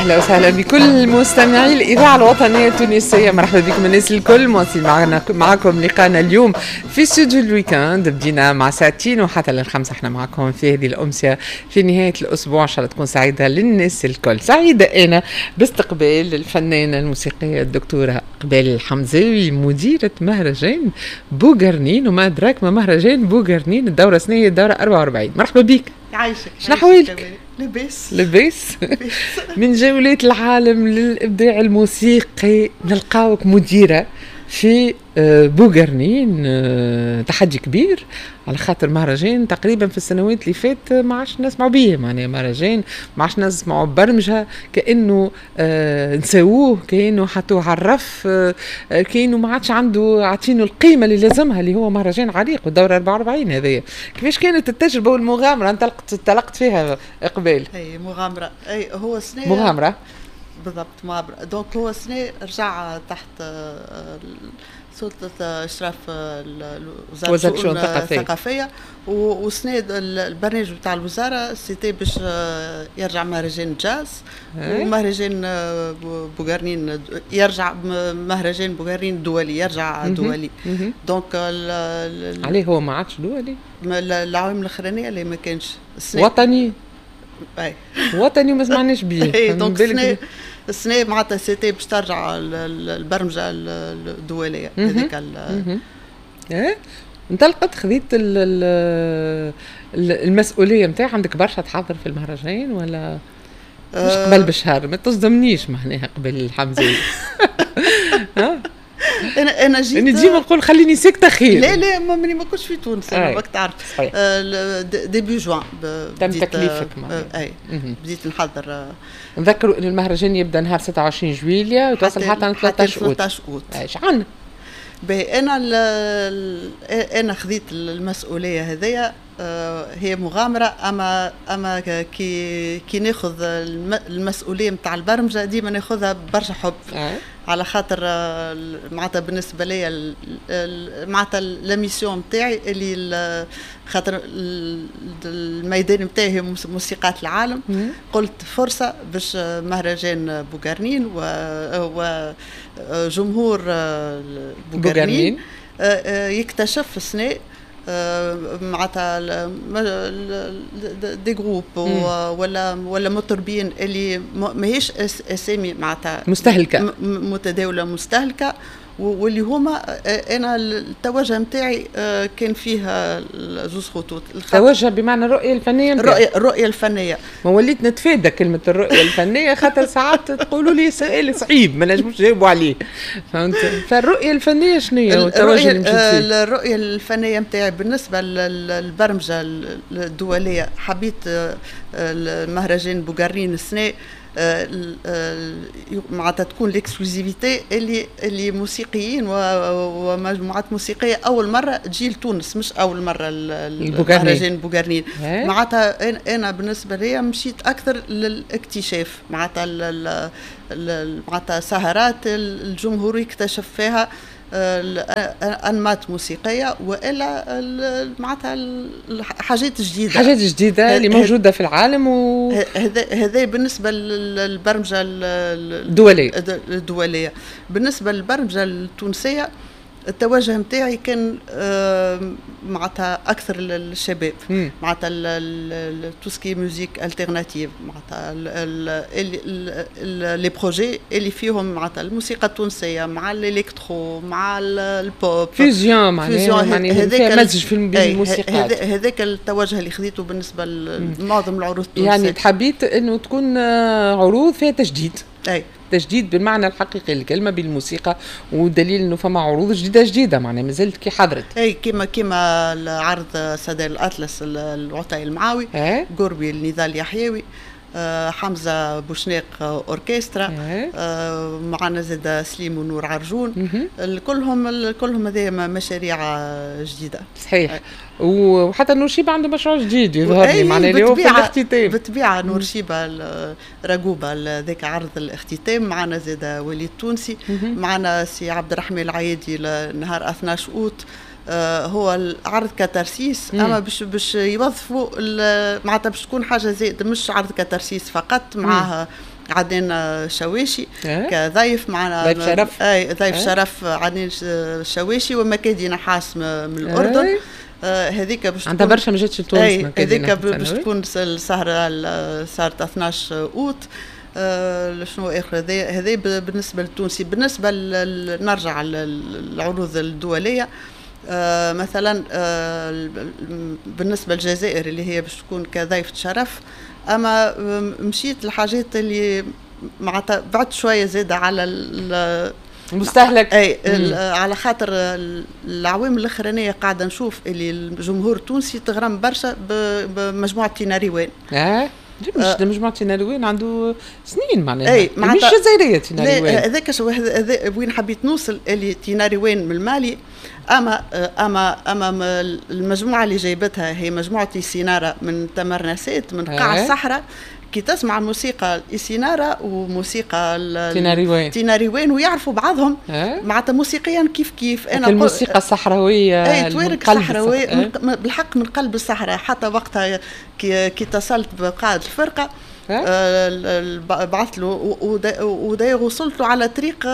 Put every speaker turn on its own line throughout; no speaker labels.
أهلا وسهلا بكل مستمعي الإذاعة الوطنية التونسية. مرحبا بكم الناس الكل. مواصل معكم لقانا اليوم في استوديو الويكاند. بدينا مع ساعتين وحتى للخمسة احنا معكم في هذه الأمسية في نهاية الأسبوع. إن شاء الله تكون سعيدة للناس الكل. سعيدة أنا باستقبال الفنانة الموسيقية الدكتورة قبال الحمزاوي، مديرة مهرجان بوغرنين، وما أدراك ما مهرجان بوغرنين الدورة السنية الدورة 44. مرحبا بك.
عايشك.
شنو أحوالك؟
لباس
من جولات العالم للإبداع الموسيقي نلقاوك مديرة في بوغرنين. تحدي كبير على خاطر مهرجان تقريبا في السنوات اللي فات ما عادش نسمعوا به، معناها مهرجان ما عادش نسمعوا برمجة كأنه نسووه، كأنه حطوه على الرف، كأنه ما عادش عنده عاطينه القيمة اللي لازمها، اللي هو مهرجان عريق والدورة 44 هذه. كيفاش كانت التجربة والمغامرة انطلقت فيها قبال؟
اي مغامرة. اي هو سنة
مغامرة
بالضبط مغامرة. دونك هو سنة رجع تحت سلطة إشراف وزارة الشؤون الثقافية، وسنة البرنامج بتاع الوزارة سيتي باش يرجع مهرجان جاز ومهرجان بوغرنين، يرجع مهرجان بوغرنين دولي، يرجع دولي. دونك
عليه هو ما عادش دولي
العوام الأخرانية اللي ما كانش
وطني.
اي
وطني وما سمعناش بيه.
دونك السنة معناتها سيتي باش ترجع البرمجة الدولية هذيك.
انطلقت خذيت المسؤولية نتاع عندك برشا تحضر في المهرجان ولا مش قبل بشهر؟ ما تصدمنيش معناها قبل الحمزة.
انا جيت
ديما نقول خليني ساكته خير.
لا ماني ما كنتش في تونس انا راك تعرف. ديبي جوان
تم تكليفك
اي بديت نحضر.
نذكروا ان المهرجان يبدا نهار 26 جويلية وتوصل حتى 13 اوت. ايش عندنا
انا خذيت المسؤوليه هذيا. هي مغامره، اما كي ناخذ المسؤوليه نتاع البرمجه ديما ناخذها برشا حب. على خاطر معناتها بالنسبه لي معناتها لاميسيون نتاعي اللي خاطر الميدان نتاعي موسيقات العالم. قلت فرصه باش مهرجان بوغرنين وجمهور بوغرنين يكتشف السنة معناتها دي جروب ولا مطربين اللي ماهيش اسامي معناتها
مستهلكه
متداوله مستهلكه، واللي هما انا التوجه نتاعي كان فيها زوز خطوط.
التوجه بمعنى الرؤيه الفنيه
الرؤيه الفنيه.
ما وليت نتفادى كلمه الرؤيه الفنيه خاطر ساعات تقولوا لي سؤال صعيب ما نجمش نجاوبوا عليه، فهمت؟ فالرؤيه الفنيه شنو هي والتوجه اللي مشيت فيه؟
الرؤيه الفنيه نتاعي بالنسبه للبرمجه الدوليه حبيت المهرجان بوغرين السنه معناتها تكون الاكسكلوزيفيتي اللي موسيقيين ومجموعات موسيقيه اول مره تجي لتونس، مش اول مره المهرجان بوغرنين. معناتها انا بالنسبه لي مشيت اكثر للاكتشاف، معناتها معناتها سهرات الجمهور يكتشف فيها انماط موسيقيه والا معناتها حاجات جديده اللي
موجوده في العالم.
هذا بالنسبه للبرمجه الدوليه. بالنسبه للبرمجه التونسيه التوجه نتاعي كان معناتها اكثر للشباب، معناتها توسكي موزيك التيرناتيف، معناتها لي بروجي اللي فيهم معناتها الموسيقى التونسيه مع الالكترو مع البوب
فيوزيون، معناها مزج في الموسيقى.
هذاك التوجه اللي خذيته بالنسبه لمعظم العروض التونسيه.
يعني تحبيت انه تكون عروض فيها تجديد. تجديد بالمعنى الحقيقي للكلمه بالموسيقى، ودليل انه فما عروض جديده معناها مازلت كي حضرت.
كما العرض سدال الاطلس العطاي المعاوي، قربي النضال يحيوي، حمزه بوشناق اوركسترا، معنا زاد سليم ونور عرجون. كلهم هذه مشاريع جديده.
صحيح. وحتى نور شيبة عنده مشروع جديد يظهر لي معناه اللي هو في الاختتام.
بالطبيعه نور شيبة رقوبه ذاك عرض الاختتام. معنا زاد وليد تونسي، معنا سي عبد الرحمن العيادي نهار 12 اوت. هو العرض كترسيس، اما باش يوظفوا معناتها باش تكون حاجه زائده، مش عرض كترسيس فقط، معاها عدنان شواشي كضيف معنا،
ضيف شرف.
ضيف شرف عدنان شواشي ومكادي نحاس من الأردن. هذيك باش
عندها برشا ما جاتش لتونس.
هذيك باش تكون السهرة صارت 12 أوت. شنو اخر هذا بالنسبه للتونسي. بالنسبه نرجع للعروض الدوليه، مثلا بالنسبه للجزائر اللي هي باش تكون كضيفة شرف، اما مشيت الحاجات اللي معناتها بعد شويه زاده على
المستهلك.
على خاطر العوامل الاخرانيه قاعده نشوف اللي الجمهور التونسي تغرم برشا بمجموعه تيناريوان.
مش مجموعة تيناريوان عنده سنين معناها، مش جزائرية تيناريوان.
هذاك وين حبيت نوصل، اللي تيناريوان من المالي. اما المجموعه اللي جايبتها هي مجموعه إيسينارا من تمرنسات من قاع الصحراء. كي تسمع الموسيقى إيسينارا وموسيقى تيناريوان ويعرفوا بعضهم معناتها موسيقيا كيف انا
الموسيقى الصحراويه
توارق صحراوي بالحق من قلب الصحراء. حتى وقتها كي اتصلت بقائد الفرقه بعثت له وداير وصلت له على طريق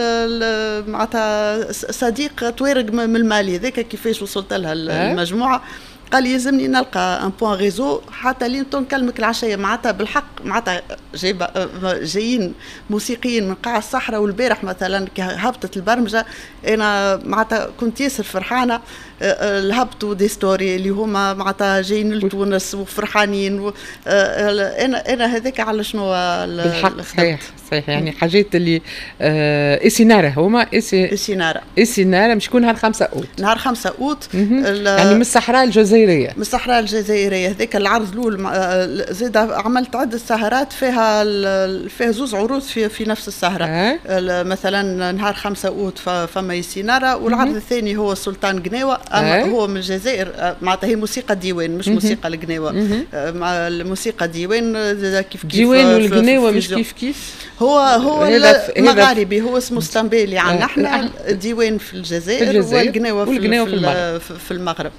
معناتها صديق توارق من المالي. ذاك كيفاش وصلت لها المجموعه، قال لي يلزمني نلقى ان بوان ريزو حتى لين نكلمك العشيه. معناتها بالحق معناتها جايين موسيقيين من قاع الصحراء. والبارح مثلا كي هبطت البرمجه انا معناتها كنت ياسر فرحانه. هبطوا دي ستوري اللي هما معناتها جايين لتونس وفرحانين. انا هذاك على شنو
بالحق. صحيح يعني حاجات اللي إيسينارا هما إيسينارا مش يكون نهار 5 أوت.
نهار 5 أوت
يعني من الصحراء الجزائرية.
من الصحراء الجزائرية. هذاك العرض الأول زيد عملت عدة سهرات فيها 2 عروض في نفس السهرة. مثلا نهار 5 أوت فما إيسينارا، والعرض الثاني هو سلطان قناوة. هو من الجزائر معناتها هي موسيقى ديوان مش موسيقى القناوة. مع الموسيقى ديوان كيف
ديوان والقناوة مش كيف
هو المغاربي هو اسمه ستامبيلي عندنا احنا ديوان في الجزائر والقناوة في المغرب.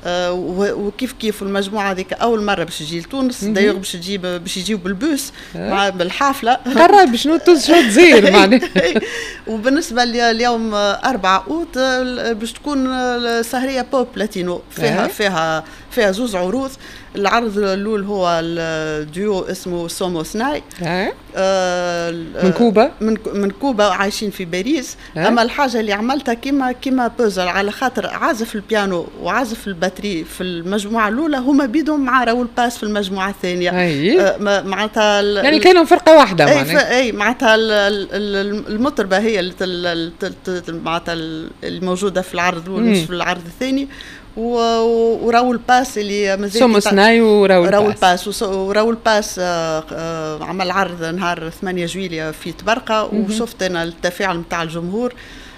وكيف المجموعة هذيك أول مرة باش تجي لتونس دايوغ باش يجيو بالبوس بالحافلة.
قرب شنو تونس شنو تزير معناها.
وبالنسبة اليوم 4 أوت باش تكون سهرية بوب لاتينو فيها 2 عروض. العرض الأول هو الديو اسمه سومو سناي
من كوبا.
من كوبا عايشين في باريس. أما الحاجة اللي عملتها كيما بوزل، على خاطر عازف البيانو وعازف الباتري في المجموعة الأولى هما بيدهم مع راول باس في المجموعة الثانية. معناتها
يعني كانوا فرقة واحدة معناها.
معناتها المطربة هي معناتها الموجودة في العرض الأول مش في العرض الثاني. وراول باس اللي مازال
سومو سناي وراول باس.
وراول باس عمل عرض نهار 8 جويلية في تبرقة. وشفت أنا التفاعل متاع الجمهور.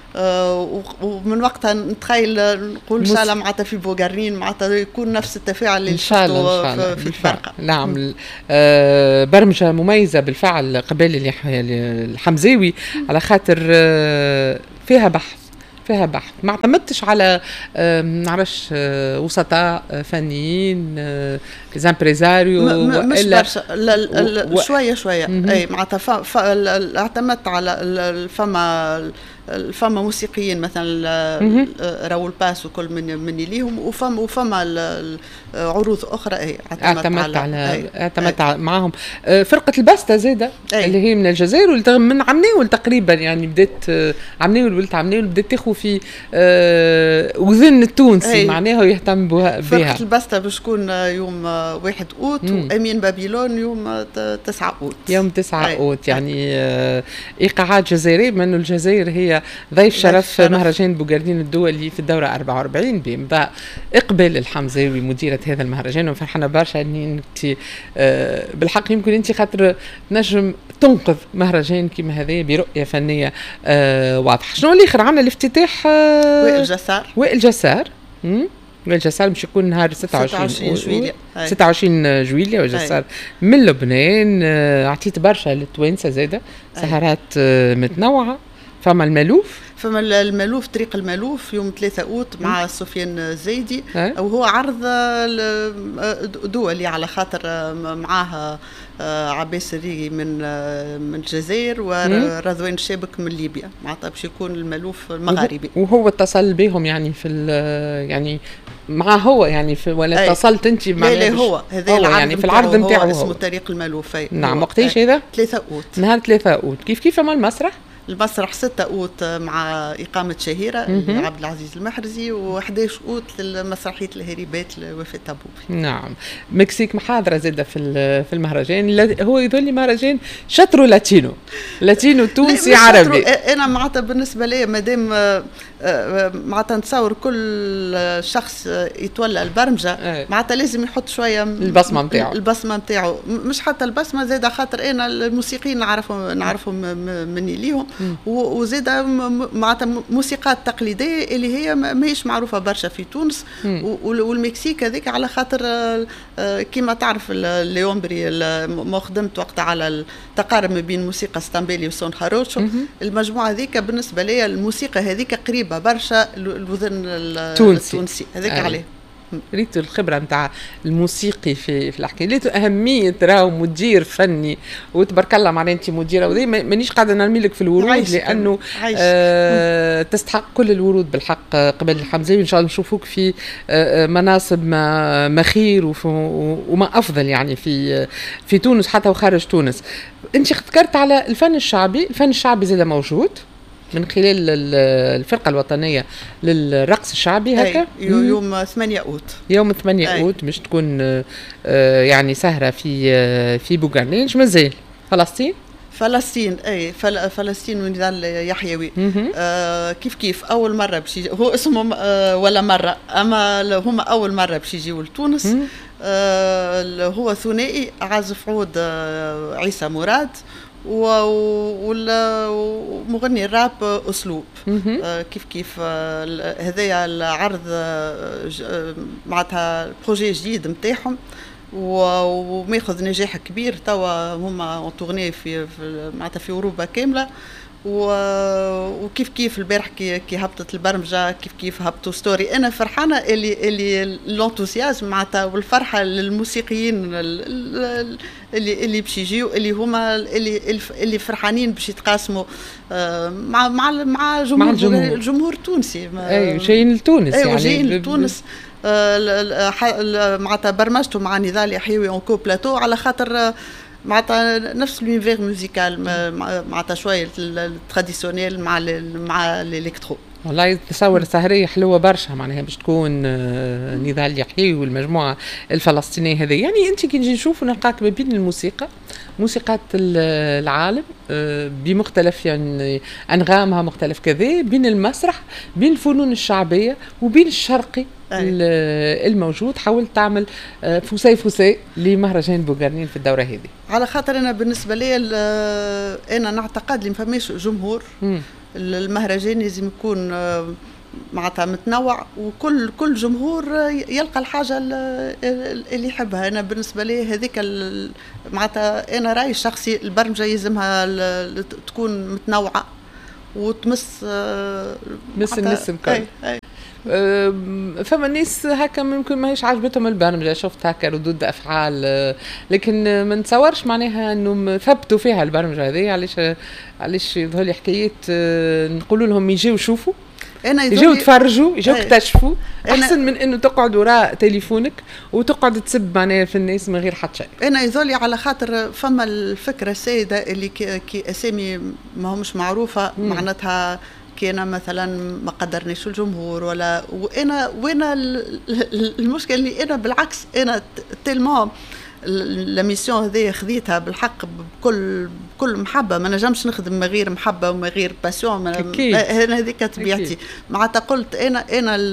ومن وقتها نتخيل نقول إن شاء الله معناتها في بوغارنين معناتها يكون نفس التفاعل اللي شفته في تبرقة.
نعم. برمجة مميزة بالفعل قبل الحمزاوي على خاطر فيها بحث ما اعتمدتش على نعرفش وسطاء فنيين زامبريزاريو
مش برشا شويه اي معناتها اعتمدت على الفما موسيقيين مثلا راول باس وكل من ليهم وفما عروض اخرى
اعتمدت معاهم. فرقه الباستا زاده اللي هي من الجزائر من عمناول تقريبا يعني بدات عمناول بدات تاخذ في وذن التونسي معناها ويهتم بها.
فرقه الباستا باش تكون يوم 1 أوت وامين بابيلون يوم 9 أوت.
يوم 9 أوت يعني ايقاعات جزائريه، بما الجزائر هي ضيف شرف مهرجان بوغاردين الدولي في الدورة 44 بإمضاء إقبال الحمزاوي مديرة هذا المهرجان. وفرحنا برشا أن أنت بالحق يمكن أنت خاطر نجم تنقذ مهرجان كما هذا برؤية فنية واضحة. شنو اللي آخر عنا الافتتاح؟ وائل جسار مش يكون نهار 26 جويلية وجسار من لبنان. عطيت برشا للتوانسة زادة سهرات متنوعة فما المالوف،
فما المالوف طريق المالوف يوم 3 أوت مع سفيان الزايدي، وهو عرض دولي على خاطر معاها عباس الريغي من الجزائر ورضوان الشابك من ليبيا، معناتها باش يكون المالوف المغاربي.
وهو اتصل بهم يعني في يعني مع هو يعني ولا اتصلت انت مع؟
لا هو هذا العرض
يعني في العرض نتاعو
اسمه طريق المالوف.
نعم. وقتاش هذا؟
3 أوت.
نهار 3 أوت. كيف مع المسرح؟
المسرح 6 أوت مع إقامة شهيرة عبد العزيز المحرزي، و11 أوت للمسرحية الهريبات لوفاة أبوبي.
نعم. مكسيك محاضرة زادة في المهرجان، هو يظل مهرجان شطر لاتينو تونسي عربي.
أنا معناتها بالنسبة لي مادام معناتها نتصور كل شخص يتولى البرمجة معناتها لازم يحط شوية البصمة نتاعو، مش حتى البصمة زادة خاطر أنا الموسيقيين نعرفهم مني ليهم، وزادة معناتها موسيقات تقليدية اللي هي ماهيش معروفة برشا في تونس، والمكسيك هذيك على خاطر كما تعرف ليومبري ما خدمت وقتها على التقارب ما بين موسيقى ستامبيلي وسون خاروشو، المجموعة هذيك بالنسبة لي الموسيقى هذيك قريبة برشا الوذن التونسي هذيك عليه.
ريتو الخبره نتاع الموسيقي في الحكايه، ريتو اهميه راهو مدير فني، وتبارك الله معناها انت مديره، وذي مانيش قاعده نرمي لك في الورود لانه تستحق كل الورود بالحق قبل الحمزاوي. ان شاء الله نشوفوك في مناصب ما خير وما افضل يعني في تونس حتى وخارج تونس. انت ذكرت على الفن الشعبي زاد موجود من خلال الفرقة الوطنية للرقص الشعبي هكا
يوم 8 أوت.
يوم 8 أوت مش تكون يعني سهرة في بوغارنيش. مازال فلسطين
فلسطين ونضال يحيوي كيف أول مرة باش هو اسمه ولا مرة، أما هما أول مرة باش يجيو لتونس. هو ثنائي عازف عود عيسى مراد ومغني الراب أسلوب. كيف هذايا العرض معناتها بروجي جديد نتاعهم وماخذ نجاح كبير. توا هما تورني في معناتها في أوروبا كاملة، وكيف البارح كي هبطت البرمجه كيف هبطوا ستوري. انا فرحانه اللي الانتوسيازم معناتها والفرحه للموسيقيين اللي باش يجيو، اللي هما اللي فرحانين باش يتقاسموا مع الجمهور التونسي.
ايوه جايين لتونس
يعني جايين لتونس. معناتها برمجته مع نضال يحيوي اون كو بلاتو على خاطر معناتها نفس لونيفير موزيكال معناتها شويه التراديسيونيل مع الالكترو.
والله تصور سهرية حلوة برشا معناها باش تكون نضال يحيوي والمجموعة الفلسطينية هذه. يعني انت كي نجي نشوف نلقاك ما بين الموسيقى موسيقات العالم بمختلف يعني أنغامها مختلف كذا، بين المسرح بين الفنون الشعبية وبين الشرقي الموجود. حاولت تعمل فوسي لمهرجان بوغارنين في الدورة هذه
على خاطر أنا بالنسبة لي أنا نعتقد اللي ما فماش جمهور المهرجان لازم يكون معناتها متنوع، وكل جمهور يلقى الحاجة اللي يحبها. أنا بالنسبة لي هذيك معناتها أنا رأيي الشخصي البرمجة يلزمها تكون متنوعة وتمس
الناس الكل. فما الناس هكا ممكن ما هيش عجبتهم البرمجة، شفت هكا ردود أفعال، لكن ما نتصورش معناها أنهم ثبتوا فيها البرمجة هذه. علاش يظهر لي حكايات نقولوا لهم يجيو يشوفوا، يجيو يتفرجوا، يجيو يكتشفوا، أحسن من أنه تقعد وراء تليفونك وتقعد تسب معناها في الناس من غير حتى شيء.
أنا يظهر على خاطر فما الفكرة السائدة اللي كي أسامي ما همش معروفة معناتها كنا مثلا ما قدرنيش الجمهور ولا وانا المشكله اللي انا بالعكس انا تيلمون لاميسيون هذه خذيتها بالحق بكل محبه، ما نجمش نخدم من غير محبه ومن غير باسيون. انا هذيك طبيعتي معناتها قلت انا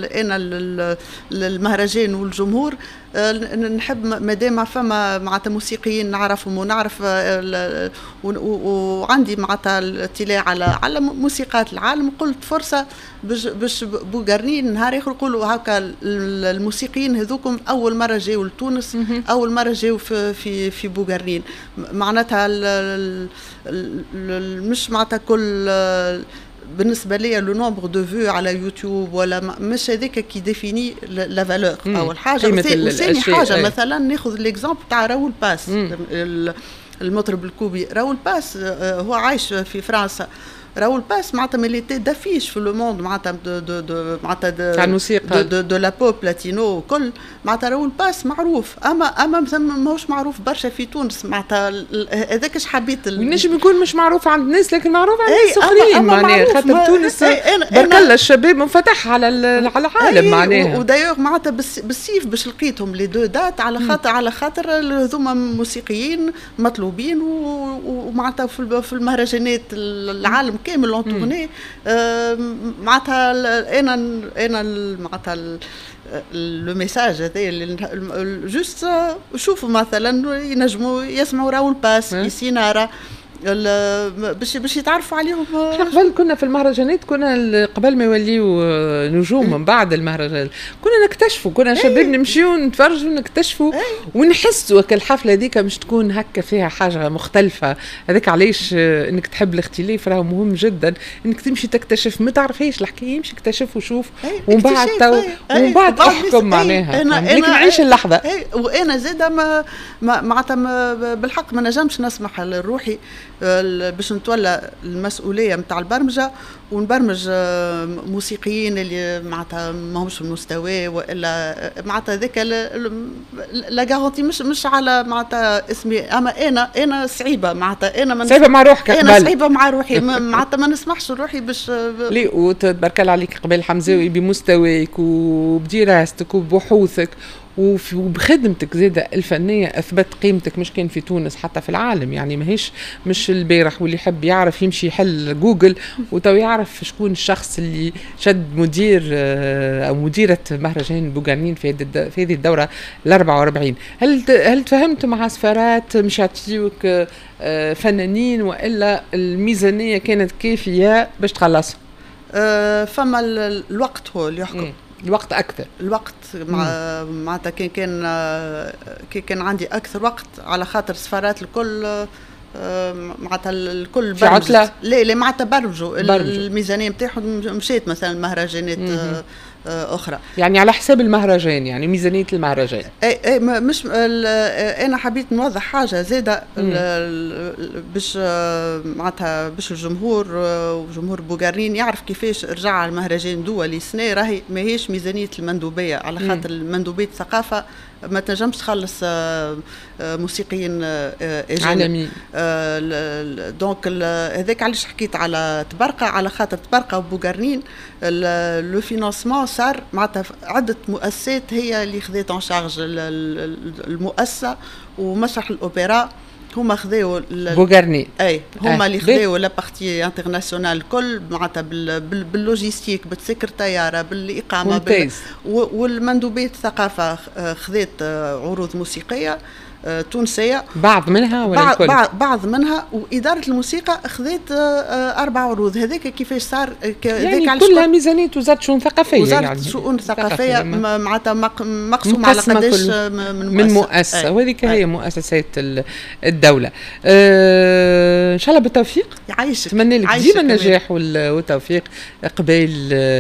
المهرجان والجمهور نحب مادام فما معناتها موسيقيين نعرفهم ونعرف وعندي معناتها الاطلاع على موسيقات العالم، قلت فرصه باش بوغارنين نهار اخر يقولوا هكا الموسيقيين هذوكم اول مره جاوا لتونس، اول مره جاوا في بوغارنين. معناتها مش معناتها كل بالنسبه لي لو نومبر دو فيو على يوتيوب ولا مش هذاك كي ديفيني لا فالور اول حاجه. وثاني حاجه مثلا ناخذ ليكزامبل تاع راول باس، المطرب الكوبي راول باس، هو عايش في فرنسا. راول باس معناتها ميليتي دافيش في لو موند معناتها معناتها
تاع الموسيقى
دو لا بوب لاتينو وكل. معناتها راول باس معروف، اما ماهوش معروف برشا في تونس. معناتها هذاك اش حبيت
ينجم يكون مش معروف عند الناس لكن معروف عند الناس اخرين معناها، خاطر تونس برك الله الشباب منفتح على العالم معناها.
ودايوغ معناتها بالسيف باش لقيتهم لي دو دات على خاطر هذوما موسيقيين مطلوبين، ومعناتها في المهرجانات العالم كامل لون تورني. معناتها انا معناتها لو ميساج هذا جوست شوفوا مثلا ينجموا يسمعوا راول باس يسينارا باش يتعرفوا عليهم.
قبل كنا في المهرجانات، كنا قبل ما يوليو نجوم من بعد المهرجان كنا نكتشفوا، كنا شباب نمشيو نتفرجوا نكتشفوا ونحسوا الحفله هذيك مش تكون هكا فيها حاجه مختلفه. هذاك علاش انك تحب الاختلاف راهو مهم جدا، انك تمشي تكتشف ما تعرفيش الحكايه، يمشي اكتشف وشوف ومن بعد احكم معناها. لكن نعيش اللحظه.
وانا زاده معناتها بالحق ما نجمش نسمح لروحي باش نتولى المسؤوليه نتاع البرمجه ونبرمج موسيقيين اللي معناتها ماهمش في المستوى، والا معناتها ذاك لا غارونتي مش على معناتها اسمي. اما انا صعيبه معناتها، انا
صعيبه مع روحك،
انا صعيبه مع روحي معناتها ما نسمحش لروحي باش
لي. وتبارك الله عليك قبل حمزاوي بمستواك وبدراستك وبحوثك وبخدمتك زادة الفنية أثبت قيمتك، مش كان في تونس حتى في العالم. يعني ماهيش مش البارح واللي يحب يعرف يمشي يحل جوجل وتو يعرف شكون الشخص اللي شد مدير أو مديرة مهرجان بوغارنين في هذه الدورة 44. هل تفهمت مع سفارات مش يعطيوك فنانين وإلا الميزانية كانت كافية باش تخلص؟
فما الوقت هو اللي يحكم.
الوقت اكثر،
الوقت معناتها كان عندي اكثر وقت على خاطر سفارات الكل معناتها الكل
برمجوا.
لا معناتها برمجوا الميزانيه نتاعهم، مشيت مثلا مهرجانات اخرى يعني
على حساب المهرجان، يعني ميزانيه المهرجان.
اي مش انا حبيت نوضح حاجه زاده باش معناتها باش الجمهور وجمهور بوغارنين يعرف كيفاش رجع على المهرجان دولي سنه. راهي ماهيش ميزانيه المندوبيه، على خاطر المندوبيه الثقافه ما تنجمش تخلص موسيقيين
عالمي.
دونك هذاك علاش حكيت على تبرقه، على خاطر تبرقه وبوغارنين لو فينانسمون صار معناتها عده مؤسسات هي اللي خذت ان شارج المؤسسه، ومسرح الاوبرا هما خذاو
بوغارنين.
اي هما اللي خذاو لا بارتي انترناسيونال الكل معناتها باللوجيستيك بالسكرتياره بالاقامه والمندوبيه الثقافه خذت عروض موسيقيه تونسيه،
بعض منها ولا الكل؟
بعض منها. واداره الموسيقى خذت 4 عروض. هذاك كيفاش صار
يعني كلها ميزانيه وزاره شؤون ثقافيه،
وزاره يعني الشؤون الثقافيه معناتها مقسومه على قداش
من مؤسسه، وهذيك هي مؤسسات الدوله. ان شاء الله بالتوفيق،
يعيشك،
نتمنى لك ديما النجاح والتوفيق. قبيل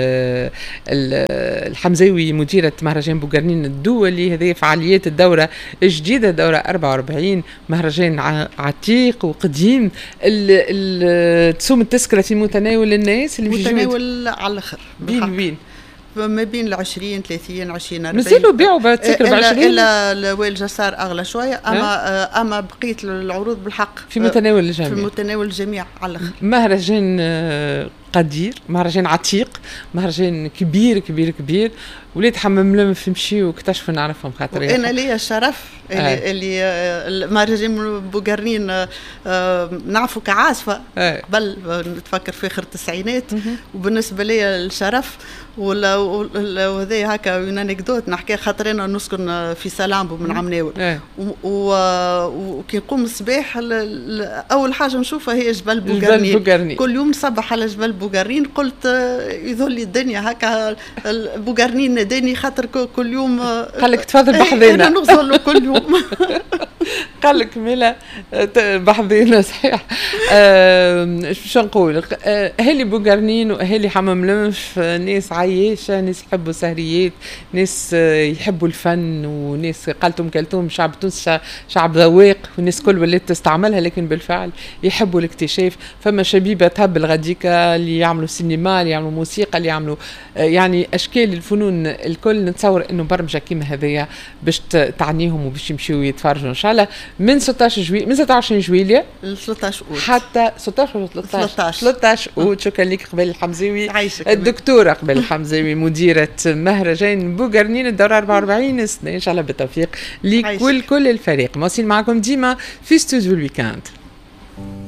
الحمزاوي مديره مهرجان بوغارنين الدولي، هذه فعاليات الدوره الجديده، دورة 44، مهرجان عتيق وقديم. تسوم التذكرة في متناول الناس اللي
متناول على الآخر.
بين
ما بين 20 30 20 40
مازالوا بيعوا بالتذكرة ب 20
إلا وائل جسار أغلى شوية. أما بقيت العروض بالحق
في متناول الجميع،
في متناول الجميع على الآخر.
مهرجان قدير، مهرجان عتيق، مهرجان كبير كبير كبير. وليت حمملم في مشي واكتشفوا نعرفهم خاطر
انا ليا الشرف اللي مهرجان بوغارنين نعرفه كعازفه قبل نتفكر في اخر التسعينات. وبالنسبه لي الشرف وهذا هكا انكدوت نحكي، خاطر انا نسكن في سلامبو من عمناول، وكي نقوم الصباح اول حاجه نشوفها هي جبل بوغارنين. كل يوم نصبح على جبل بوغارنين. قلت يظل لي الدنيا هكا بوغارنين ناداني، خاطر كل يوم
قال لك تفضل بحذنا
انا نوصل له كل يوم.
قال لك ملا بحذينا صحيح. شو نقول، اهالي بوغرنين واهالي حمام لنف ناس عياشه، ناس يحبوا سهريات، ناس يحبوا الفن، وناس قالتهم كلتهم شعب تونس شعب ذواق، والناس كل ولات تستعملها، لكن بالفعل يحبوا الاكتشاف. فما شبيبه تهب الغديكا اللي يعملوا سينما، اللي يعملوا موسيقى، اللي يعملوا يعني اشكال الفنون الكل. نتصور انه برمجه كيما هذيا باش تعنيهم وباش يمشيوا يتفرجوا ان شاء الله من 16 جويلية، من 26 جويلية
ل 13 اوت
حتى 16 ولا 13 اوت. شكرا لك قبل الحمزاوي، الدكتوره قبل الحمزاوي مديره مهرجان بوغرنين الدوره 44 سنه ان شاء الله بالتوفيق لكل الفريق. مواصلين معكم ديما في استوديو الويكاند.